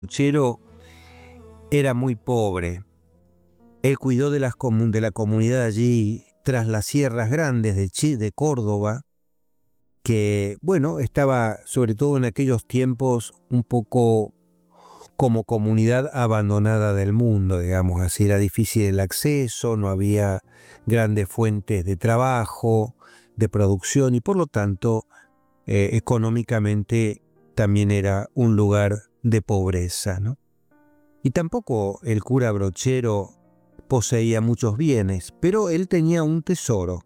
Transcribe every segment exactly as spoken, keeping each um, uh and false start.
Brochero era muy pobre. Él cuidó de, las comun- de la comunidad allí tras las sierras grandes de, Chi- de Córdoba, que, bueno, estaba sobre todo en aquellos tiempos un poco como comunidad abandonada del mundo, digamos así. Era difícil el acceso, no había grandes fuentes de trabajo, de producción, y por lo tanto, eh, económicamente también era un lugar de pobreza, ¿no? Y tampoco el cura Brochero poseía muchos bienes, pero él tenía un tesoro,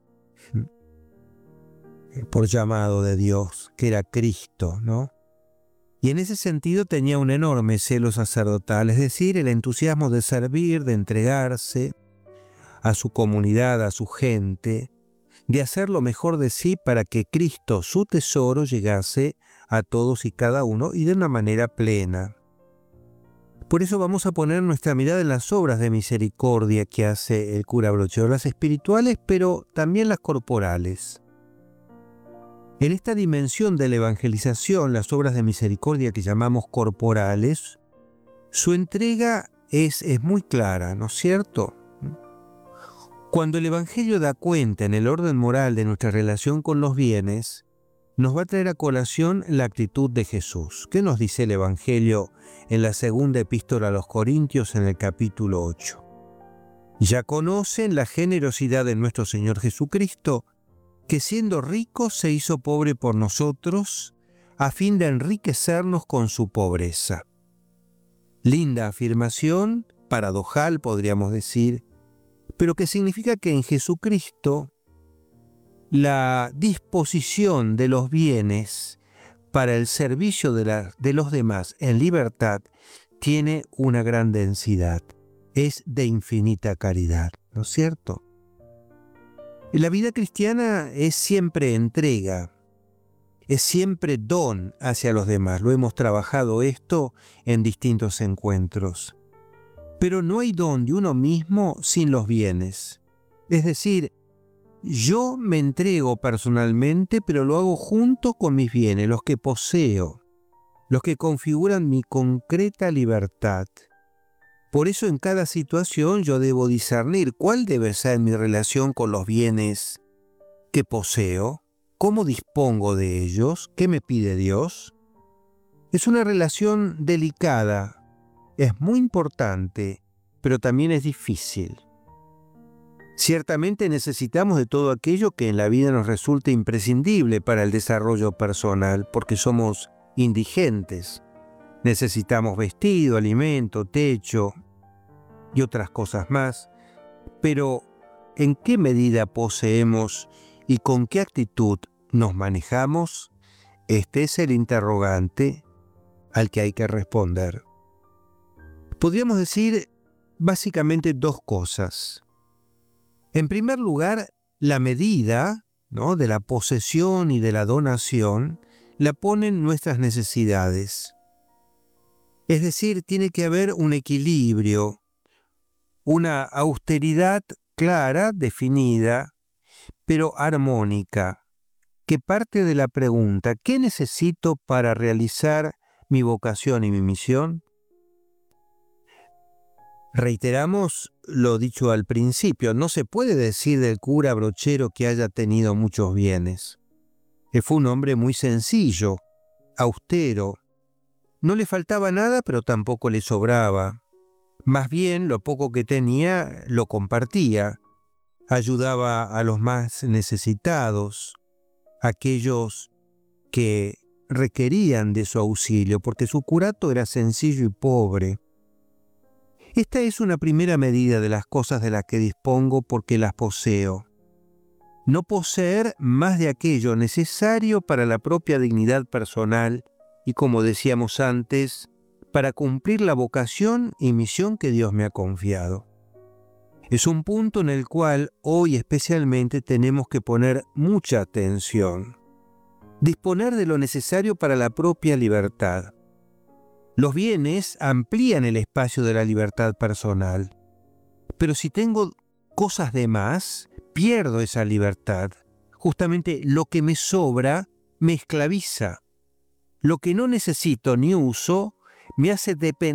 por llamado de Dios, que era Cristo, ¿no? Y en ese sentido tenía un enorme celo sacerdotal, es decir, el entusiasmo de servir, de entregarse a su comunidad, a su gente, de hacer lo mejor de sí para que Cristo, su tesoro, llegase a todos y cada uno y de una manera plena. Por eso vamos a poner nuestra mirada en las obras de misericordia que hace el cura Brochero, las espirituales, pero también las corporales. En esta dimensión de la evangelización, las obras de misericordia que llamamos corporales, su entrega es, es muy clara, ¿no es cierto? Cuando el Evangelio da cuenta en el orden moral de nuestra relación con los bienes, nos va a traer a colación la actitud de Jesús. ¿Qué nos dice el Evangelio en la segunda epístola a los Corintios en el capítulo ocho? Ya conocen la generosidad de nuestro Señor Jesucristo, que siendo rico se hizo pobre por nosotros, a fin de enriquecernos con su pobreza. Linda afirmación, paradojal podríamos decir, pero que significa que en Jesucristo la disposición de los bienes para el servicio de, la, de los demás en libertad tiene una gran densidad, es de infinita caridad, ¿no es cierto? La vida cristiana es siempre entrega, es siempre don hacia los demás. Lo hemos trabajado esto en distintos encuentros. Pero no hay don de uno mismo sin los bienes. Es decir, yo me entrego personalmente, pero lo hago junto con mis bienes, los que poseo, los que configuran mi concreta libertad. Por eso en cada situación yo debo discernir cuál debe ser mi relación con los bienes que poseo, cómo dispongo de ellos, qué me pide Dios. Es una relación delicada, es muy importante, pero también es difícil. Ciertamente necesitamos de todo aquello que en la vida nos resulte imprescindible para el desarrollo personal, porque somos indigentes. Necesitamos vestido, alimento, techo y otras cosas más. Pero, ¿en qué medida poseemos y con qué actitud nos manejamos? Este es el interrogante al que hay que responder. Podríamos decir básicamente dos cosas. En primer lugar, la medida, ¿no?, de la posesión y de la donación la ponen nuestras necesidades. Es decir, tiene que haber un equilibrio, una austeridad clara, definida, pero armónica, que parte de la pregunta: ¿qué necesito para realizar mi vocación y mi misión? Reiteramos lo dicho al principio, no se puede decir del cura Brochero que haya tenido muchos bienes. Él fue un hombre muy sencillo, austero. No le faltaba nada, pero tampoco le sobraba. Más bien, lo poco que tenía lo compartía. Ayudaba a los más necesitados, aquellos que requerían de su auxilio, porque su curato era sencillo y pobre. Esta es una primera medida de las cosas de las que dispongo porque las poseo. No poseer más de aquello necesario para la propia dignidad personal y, como decíamos antes, para cumplir la vocación y misión que Dios me ha confiado. Es un punto en el cual hoy especialmente tenemos que poner mucha atención. Disponer de lo necesario para la propia libertad. Los bienes amplían el espacio de la libertad personal, pero si tengo cosas de más, pierdo esa libertad. Justamente lo que me sobra me esclaviza. Lo que no necesito ni uso me hace depender